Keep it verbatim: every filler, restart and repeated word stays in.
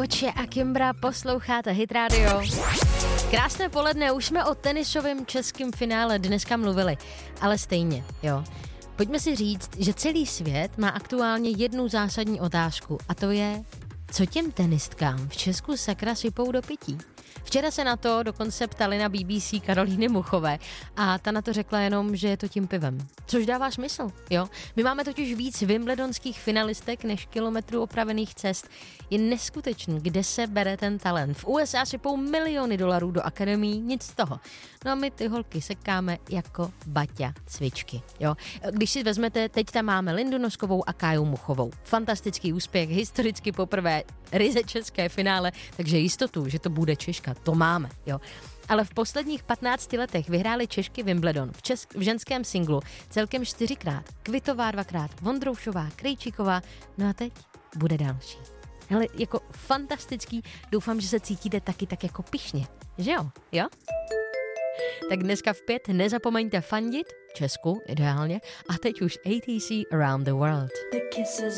Če a Kimbra, posloucháte Hit Radio. Krásné poledne, už jsme o tenisovém českém finále dneska mluvili, ale stejně, jo. Pojďme si říct, že celý svět má aktuálně jednu zásadní otázku a to je, co těm tenistkám v Česku sakra sypou do pití. Včera se na to dokonce ptali na B B C Karolíny Muchové a ta na to řekla jenom, že je to tím pivem. Což dává smysl, jo. My máme totiž víc wimbledonských finalistek než kilometrů opravených cest. Je neskutečný, kde se bere ten talent. V U S A sypou miliony dolarů do akademií, nic z toho. No a my ty holky sekáme jako baťa cvičky, jo. Když si vezmete, teď tam máme Lindu Noskovou a Káju Muchovou. Fantastický úspěch, historicky poprvé ryze české finále, takže jistotu, že to bude Češka, to máme, jo. Ale v posledních patnácti letech vyhráli Češky Wimbledon v, česk- v ženském singlu celkem čtyřikrát. Kvitová dvakrát, Vondroušová, Krejčíková, no a teď bude další. Hele, jako fantastický, doufám, že se cítíte taky tak jako pyšně, že jo, jo? Tak dneska v pět nezapomeňte fandit, Česku ideálně, a teď už A T C Around the World.